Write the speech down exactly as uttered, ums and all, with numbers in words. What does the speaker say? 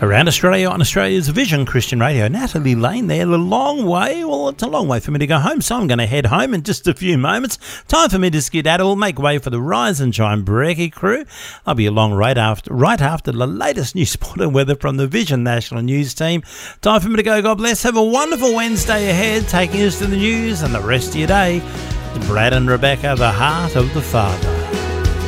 Around Australia on Australia's Vision Christian Radio. Natalie Lane there, a long way. Well, it's a long way for me to go home, so I'm going to head home in just a few moments. Time for me to skedaddle, make way for the Rise and Shine Brekkie crew. I'll be along right after, right after the latest news, sport and weather from the Vision National News team. Time for me to go. God bless. Have a wonderful Wednesday ahead, taking us to the news and the rest of your day. Brad and Rebecca, the heart of the Father.